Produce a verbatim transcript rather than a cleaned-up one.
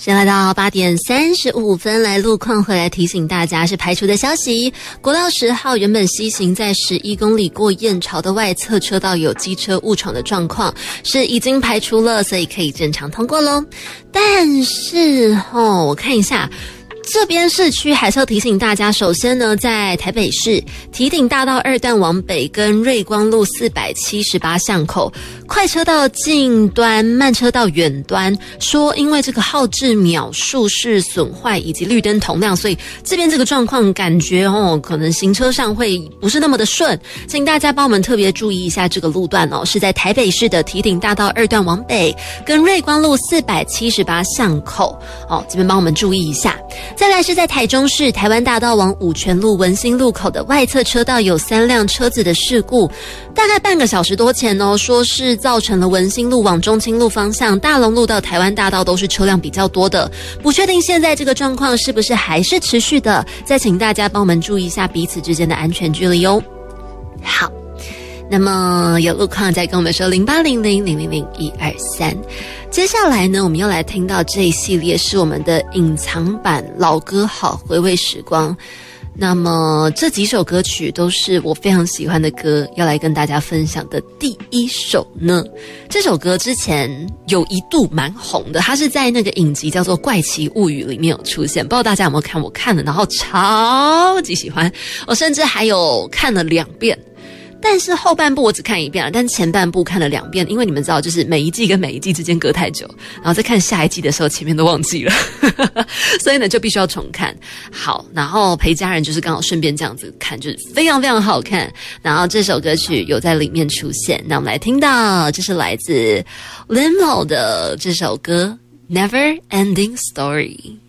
先来到八点三十五分，来路况回来提醒大家是排除的消息。国道十号原本西行在十一公里过燕巢的外侧车道有机车误闯的状况，是已经排除了，所以可以正常通过咯。但是哦，我看一下。这边市区还是要提醒大家，首先呢，在台北市堤顶大道二段往北跟瑞光路四百七十八巷口，快车道近端、慢车道远端，说因为这个号志秒数是损坏以及绿灯同亮，所以这边这个状况感觉哦，可能行车上会不是那么的顺，请大家帮我们特别注意一下这个路段哦，是在台北市的堤顶大道二段往北跟瑞光路四百七十八巷口哦，这边帮我们注意一下。再来是在台中市台湾大道往五权路文心路口的外侧车道有三辆车子的事故，大概半个小时多前哦，说是造成了文心路往中清路方向、大龙路到台湾大道都是车辆比较多的，不确定现在这个状况是不是还是持续的，再请大家帮我们注意一下彼此之间的安全距离哦。好。那么有路况再跟我们说零八零零零零零一二三。接下来呢，我们要来听到这一系列是我们的隐藏版老歌好回味时光。那么这几首歌曲都是我非常喜欢的歌，要来跟大家分享的第一首呢，这首歌之前有一度蛮红的，它是在那个影集叫做《怪奇物语》里面有出现，不知道大家有没有看？我看了，然后超级喜欢，我甚至还有看了两遍。但是后半部我只看一遍了，但前半部看了两遍，因为你们知道，就是每一季跟每一季之间隔太久，然后再看下一季的时候，前面都忘记了，所以呢就必须要重看。好，然后陪家人就是刚好顺便这样子看，就是非常非常好看。然后这首歌曲有在里面出现，那我们来听到，这是来自 Limbo 的这首歌《Never Ending Story》。